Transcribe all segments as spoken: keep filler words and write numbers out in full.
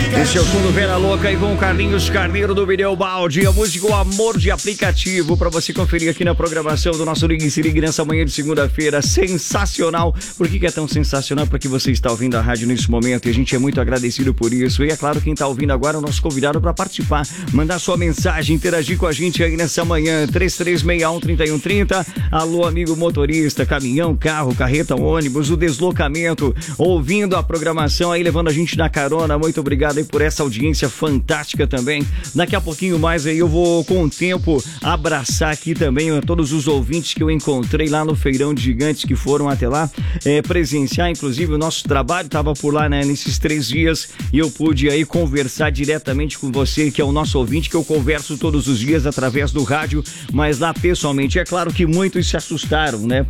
Esse é o Fundo Vera Louca e com o Carlinhos Carneiro do Pneu Balde. A música O Amor de Aplicativo pra você conferir aqui na programação do nosso Ligue e Se Ligue nessa manhã de segunda-feira. Sensacional. Por que que é tão sensacional? Porque você está ouvindo a rádio nesse momento e a gente é muito agradecido por isso. E é claro, quem está ouvindo agora é o nosso convidado para participar, mandar sua mensagem, interagir com a gente aí nessa manhã. três três seis um, três um três zero. Alô, amigo motorista, caminhão, carro, carreta, ônibus, o deslocamento, ouvindo a programação aí, levando a gente na carona. Muito obrigado aí por essa audiência fantástica também. Daqui a pouquinho mais aí eu vou, com o tempo, abraçar aqui também a todos os ouvintes que eu encontrei lá no Feirão de Gigantes, que foram até lá é, presenciar, inclusive o nosso trabalho estava por lá, né, nesses três dias, e eu pude aí conversar diretamente com você, que é o nosso ouvinte, que eu converso todos os dias através do rádio, mas lá pessoalmente. É claro que muitos se assustaram, né?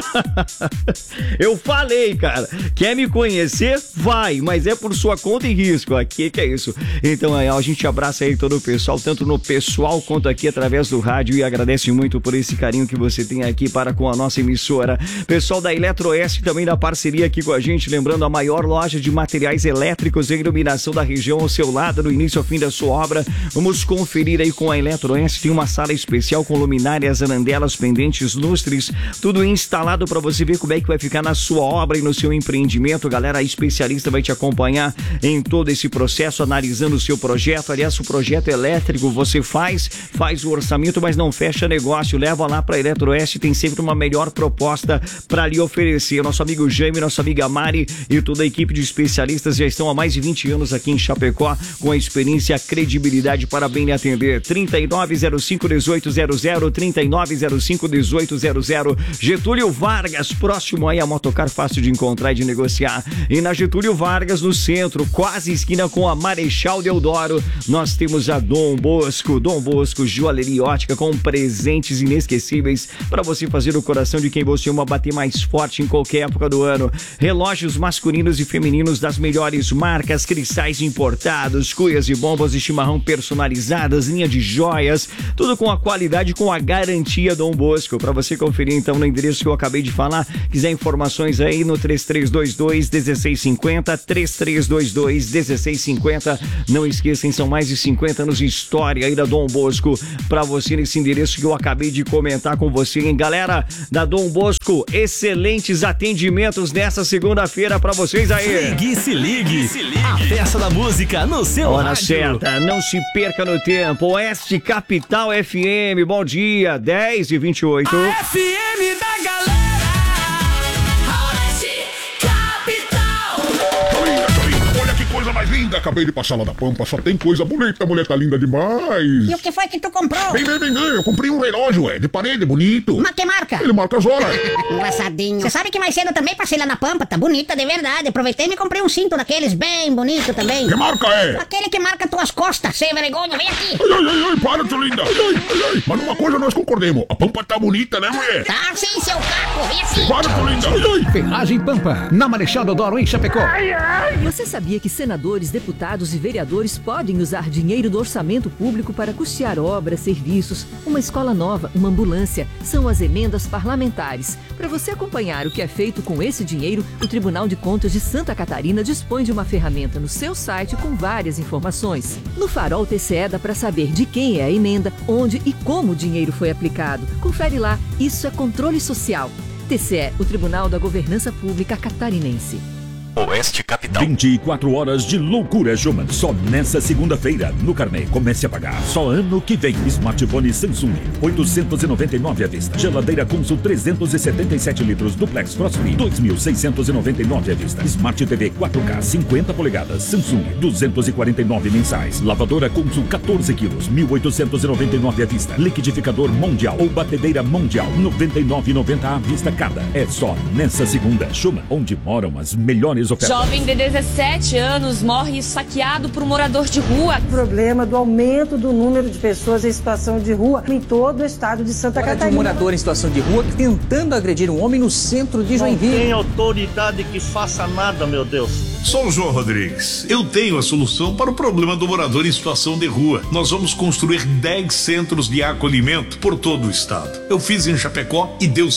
Eu falei, cara, quer me conhecer? Vai, mas é por sua conta e risco. Aqui que é isso. Então aí, a gente abraça aí todo o pessoal, tanto no pessoal quanto aqui através do rádio, e agradece muito por esse carinho que você tem aqui para com a nossa emissora. Pessoal da Eletroeste também da parceria aqui com a gente, lembrando, a maior loja de materiais elétricos e iluminação da região ao seu lado, do início ao fim da sua obra. Vamos conferir aí com a Eletroeste. Tem uma sala especial com luminárias, arandelas, pendentes, lustres, tudo instalado para você ver como é que vai ficar na sua obra e no seu empreendimento. Galera, a especialista vai te acompanhar em todo esse processo, analisando o seu projeto. Aliás, o projeto elétrico você faz, faz o orçamento, mas não fecha negócio. Leva lá para a Eletroeste, tem sempre uma melhor proposta para lhe oferecer. Nosso amigo Jaime, nossa amiga Mari e toda a equipe de especialistas já estão há mais de vinte anos aqui em Chapecó, com a experiência e a credibilidade para bem lhe atender. trinta e nove zero cinco, dezoito zero zero, trinta e nove zero cinco, dezoito zero zero. Getúlio Vargas, próximo aí a Motocar, fácil de encontrar e de negociar. E na Getúlio Vargas, no centro, quase esquina com a Marechal Deodoro, nós temos a Dom Bosco. Dom Bosco, joalheria ótica com presentes inesquecíveis para você fazer o coração de quem você ama bater mais forte em qualquer época do ano. Relógios masculinos e femininos das melhores marcas, cristais importados, cuias e bombas de chimarrão personalizadas, linha de joias, tudo com a qualidade, com a garantia Dom Bosco. Para você conferir então no endereço que eu acabei de falar, quiser informações aí no três três dois dois, um seis cinco zero, três três dois dois, um seis cinco zero. Não esqueçam, são mais de cinquenta anos de história aí da Dom Bosco para você nesse endereço que eu acabei de comentar com você, hein? Galera da Dom Bosco, excelentes atendimentos nessa segunda-feira para vocês aí. Ligue, se ligue, se ligue. A festa da música no seu Hora rádio. certa, não se perca no tempo. Oeste Capital F M, bom dia, dez e vinte e oito. A F M da galera. Coisa mais linda, acabei de passar lá da Pampa, só tem coisa bonita, a mulher tá linda demais. E o que foi que tu comprou? Vem, vem, vem, vem, eu comprei um relógio, é, de parede, bonito. Mas que marca? Ele marca as horas. Engraçadinho. Você sabe que mais cedo eu também passei lá na Pampa, tá bonita de verdade. Aproveitei e me comprei um cinto daqueles bem bonito também. Que marca é? Aquele que marca tuas costas, sem vergonha, vem aqui. Ai, ai, ai, ai, para, tua linda. Ai, ai, ai, ai. Mas uma coisa nós concordemos, a Pampa tá bonita, né, mulher? Tá sim, seu caco, vem aqui. Para, tua linda. Ai, ai. Ferragem Pampa, na Marechal Deodoro, em Chapecó. Ai, ai. Você sabia que senadores, deputados e vereadores podem usar dinheiro do orçamento público para custear obras, serviços, uma escola nova, uma ambulância? São as emendas parlamentares. Para você acompanhar o que é feito com esse dinheiro, o Tribunal de Contas de Santa Catarina dispõe de uma ferramenta no seu site com várias informações. No Farol T C E dá para saber de quem é a emenda, onde e como o dinheiro foi aplicado. Confere lá, isso é controle social. T C E, o Tribunal da Governança Pública Catarinense. Oeste Capital. vinte e quatro horas de loucura, Schumann. Só nessa segunda-feira, no Carnê. Comece a pagar. Só ano que vem. Smartphone Samsung, oitocentos e noventa e nove à vista. Geladeira Consul trezentos e setenta e sete litros, Duplex Frost Free, dois mil seiscentos e noventa e nove à vista. Smart T V quatro K, cinquenta polegadas, Samsung, duzentos e quarenta e nove mensais. Lavadora Consul quatorze quilos, mil oitocentos e noventa e nove à vista. Liquidificador Mundial ou batedeira Mundial, noventa e nove e noventa à vista cada. É só nessa segunda, Schumann, onde moram as melhores ofertas. Jovem de dezessete anos morre saqueado por um morador de rua. O problema do aumento do número de pessoas em situação de rua em todo o estado de Santa Agora Catarina. De um morador em situação de rua tentando agredir um homem no centro de Joinville. Não tem autoridade que faça nada, meu Deus. Sou o João Rodrigues. Eu tenho a solução para o problema do morador em situação de rua. Nós vamos construir dez centros de acolhimento por todo o estado. Eu fiz em Chapecó e deu certo.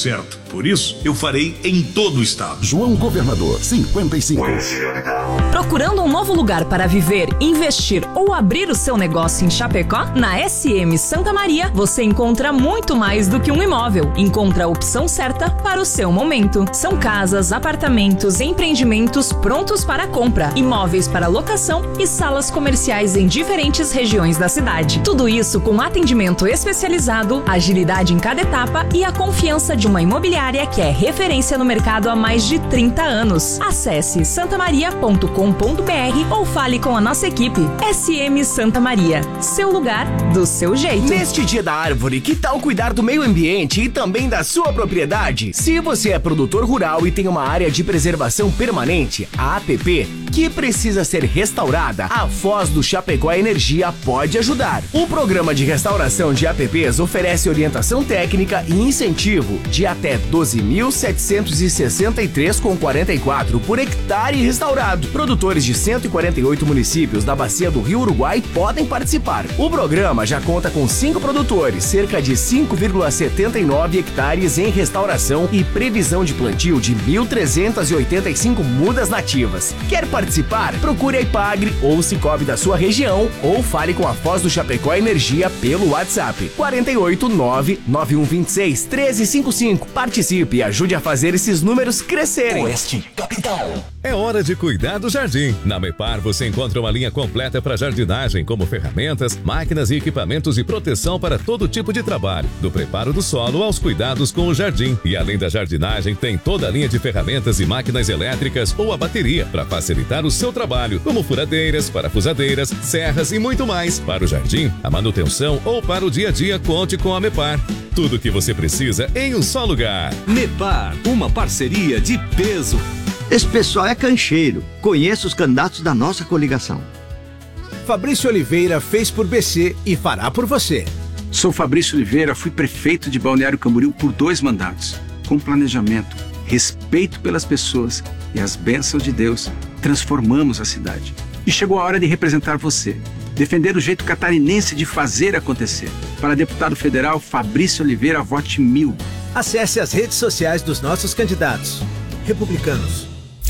Por isso, eu farei em todo o estado. João Governador, cinquenta e cinco. Procurando um novo lugar para viver, investir ou abrir o seu negócio em Chapecó? Na S M Santa Maria, você encontra muito mais do que um imóvel. Encontra a opção certa para o seu momento. São casas, apartamentos, empreendimentos prontos para compra, imóveis para locação e salas comerciais em diferentes regiões da cidade. Tudo isso com atendimento especializado, agilidade em cada etapa e a confiança de uma imobiliária que é referência no mercado há mais de trinta anos. Acesse santamaria ponto com ponto br ou fale com a nossa equipe. S M Santa Maria, seu lugar do seu jeito. Neste Dia da Árvore, que tal cuidar do meio ambiente e também da sua propriedade? Se você é produtor rural e tem uma área de preservação permanente, a APP, que precisa ser restaurada, a Foz do Chapecó Energia pode ajudar. O programa de restauração de A P Ps oferece orientação técnica e incentivo de até doze mil setecentos e sessenta e três reais e quarenta e quatro centavos por hectare restaurado. Produtores de cento e quarenta e oito municípios da bacia do Rio Uruguai podem participar. O programa já conta com cinco produtores, cerca de cinco vírgula setenta e nove hectares em restauração e previsão de plantio de mil trezentas e oitenta e cinco mudas nativas. Quer participar? Procure a Ipagre ou o Cicobi da sua região ou fale com a Foz do Chapecó Energia pelo WhatsApp quarenta e oito, nove nove um dois seis, um três cinco cinco. Participe e ajude a fazer esses números crescerem. Oeste Capital. É hora de cuidar do jardim. Na Mepar você encontra uma linha completa para jardinagem, como ferramentas, máquinas e equipamentos de proteção para todo tipo de trabalho, do preparo do solo aos cuidados com o jardim. E além da jardinagem, tem toda a linha de ferramentas e máquinas elétricas ou a bateria para facilitar o seu trabalho, como furadeiras, parafusadeiras, serras e muito mais. Para o jardim, a manutenção ou para o dia a dia, conte com a Mepar. Tudo o que você precisa em um só lugar. Mepar, uma parceria de peso. Esse pessoal é cancheiro. Conheço os candidatos da nossa coligação. Fabrício Oliveira fez por B C e fará por você. Sou Fabrício Oliveira, fui prefeito de Balneário Camboriú por dois mandatos. Com planejamento, respeito pelas pessoas e as bênçãos de Deus, transformamos a cidade. E chegou a hora de representar você. Defender o jeito catarinense de fazer acontecer. Para deputado federal, Fabrício Oliveira, vote mil. Acesse as redes sociais dos nossos candidatos. Republicanos.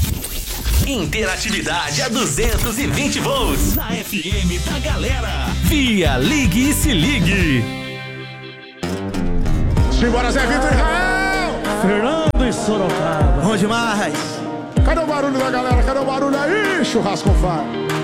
Interatividade a duzentos e vinte volts na F M da galera. Via Ligue e Se Ligue. Simbora, Zé Vitor Israel! Fernando e Sorocaba. Bom demais. Cadê o barulho da galera? Cadê o barulho aí, churrasco fire?